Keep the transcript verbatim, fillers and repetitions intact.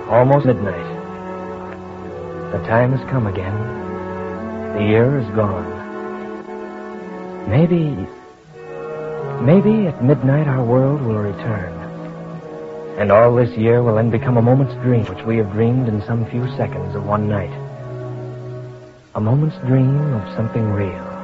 Almost midnight. The time has come again. The year is gone. Maybe... Maybe at midnight our world will return. And all this year will then become a moment's dream which we have dreamed in some few seconds of one night. A moment's dream of something real.